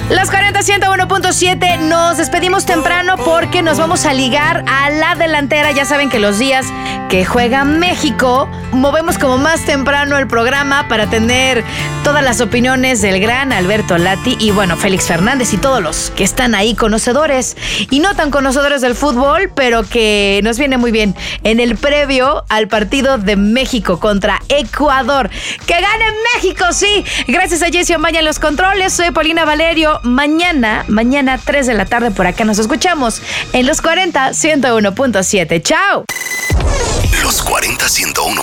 Las 40-101.7, nos despedimos temprano porque nos vamos a ligar a la delantera. Ya saben que los días que juega México, movemos como más temprano el programa para tener todas las opiniones del gran Alberto Lati y bueno, Félix Fernández y todos los que están ahí conocedores y no tan conocedores del fútbol, pero que nos viene muy bien en el previo al partido de México contra Ecuador. ¡Que gane México, sí! Gracias a Jessy Omaña en los controles, soy Paulina Valerio. Mañana 3 de la tarde por acá nos escuchamos en los 40-101.7. ¡Chao! Los 40-101.7